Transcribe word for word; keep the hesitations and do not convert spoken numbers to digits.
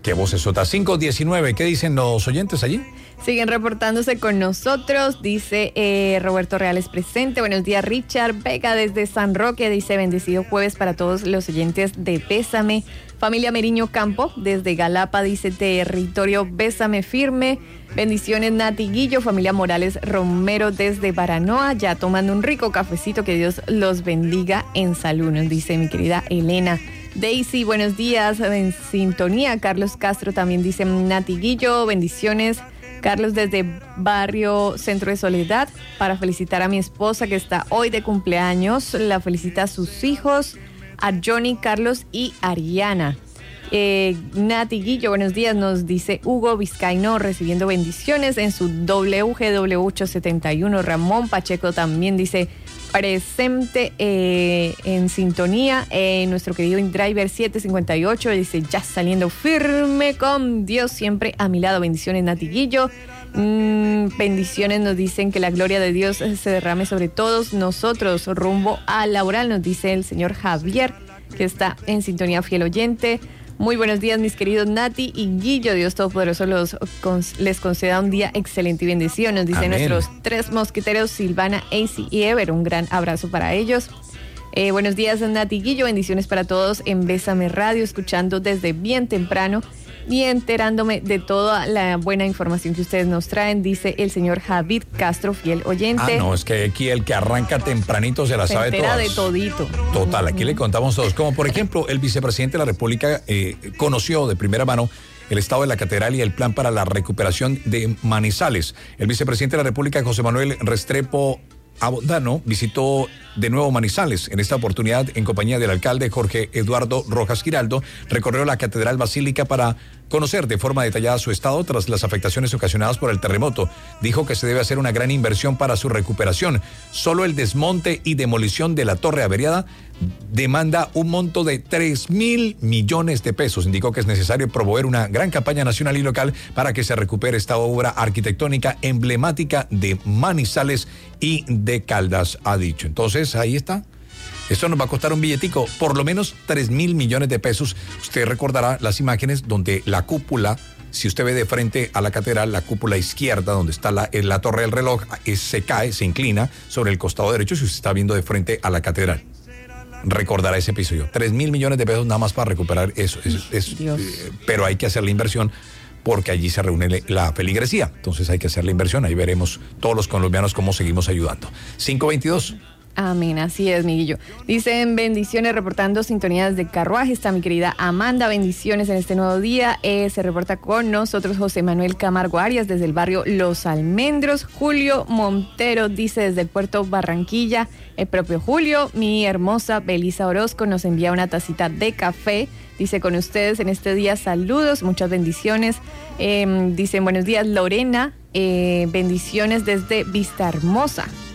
Qué vocesota. cinco diecinueve, ¿qué dicen los oyentes allí? Siguen reportándose con nosotros, dice eh, Roberto Reales presente. Buenos días, Richard Vega desde San Roque, dice bendecido jueves para todos los oyentes de Bésame. Familia Meriño Campo desde Galapa, dice territorio Bésame firme. Bendiciones, Nati Guillo. Familia Morales Romero desde Baranoa, ya tomando un rico cafecito, que Dios los bendiga en salud, nos dice mi querida Elena. Daisy, buenos días, en sintonía. Carlos Castro también dice Nati Guillo, bendiciones. Carlos desde Barrio Centro de Soledad, para felicitar a mi esposa que está hoy de cumpleaños. La felicita a sus hijos, a Johnny, Carlos y Ariana. Eh, Nati Guillo, buenos días, nos dice Hugo Vizcaíno, recibiendo bendiciones en su W G W ochocientos setenta y uno. Ramón Pacheco también dice presente eh, en sintonía. Eh, nuestro querido InDriver setecientos cincuenta y ocho dice ya saliendo firme con Dios siempre a mi lado. Bendiciones, Nati Guillo. Mm, bendiciones, nos dicen que la gloria de Dios se derrame sobre todos nosotros rumbo a laboral, nos dice el señor Javier, que está en sintonía, fiel oyente. Muy buenos días, mis queridos Nati y Guillo. Dios Todopoderoso los, cons, les conceda un día excelente y bendición. Nos dicen Amén. Nuestros tres mosqueteros, Silvana, Acy y Ever. Un gran abrazo para ellos. Eh, buenos días, Nati y Guillo. Bendiciones para todos en Bésame Radio, escuchando desde bien temprano y enterándome de toda la buena información que ustedes nos traen, dice el señor Javid Castro, fiel oyente. Ah, no, es que aquí el que arranca tempranito se la se sabe entera todas. de todito. Total, aquí le contamos todos. Como por ejemplo, el vicepresidente de la República eh, conoció de primera mano el estado de la catedral y el plan para la recuperación de Manizales. El vicepresidente de la República, José Manuel Restrepo Abondano, visitó de nuevo Manizales. En esta oportunidad, en compañía del alcalde Jorge Eduardo Rojas Giraldo, recorrió la Catedral Basílica para conocer de forma detallada su estado tras las afectaciones ocasionadas por el terremoto. Dijo que se debe hacer una gran inversión para su recuperación. Solo el desmonte y demolición de la torre averiada demanda un monto de tres mil millones de pesos. Indicó que es necesario promover una gran campaña nacional y local para que se recupere esta obra arquitectónica emblemática de Manizales y de Caldas, ha dicho. Entonces, ahí está. Esto nos va a costar un billetico, por lo menos tres mil millones de pesos. Usted recordará las imágenes donde la cúpula, si usted ve de frente a la catedral, la cúpula izquierda, donde está la, la torre del reloj, es, se cae, se inclina sobre el costado derecho si usted está viendo de frente a la catedral. Recordará ese episodio. tres mil millones de pesos nada más para recuperar eso. Es, es, eh, pero hay que hacer la inversión porque allí se reúne la feligresía. Entonces hay que hacer la inversión. Ahí veremos todos los colombianos cómo seguimos ayudando. cinco veintidós. Amén, así es, Miguello. Dicen bendiciones, reportando sintonías de carruaje. Está mi querida Amanda, bendiciones en este nuevo día. Eh, se reporta con nosotros José Manuel Camargo Arias desde el barrio Los Almendros. Julio Montero dice desde el puerto Barranquilla. El propio Julio, mi hermosa Belisa Orozco nos envía una tacita de café. Dice con ustedes en este día, saludos, muchas bendiciones. Eh, dicen buenos días, Lorena, eh, bendiciones desde Vista Hermosa.